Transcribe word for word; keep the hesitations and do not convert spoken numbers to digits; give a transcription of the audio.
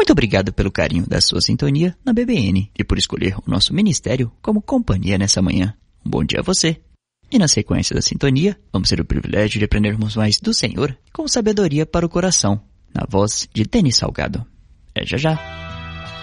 Muito obrigado pelo carinho da sua sintonia na B B N e por escolher o nosso ministério como companhia nessa manhã. Um bom dia a você. E na sequência da sintonia, vamos ter o privilégio de aprendermos mais do Senhor com sabedoria para o coração, na voz de Denis Salgado. É já já.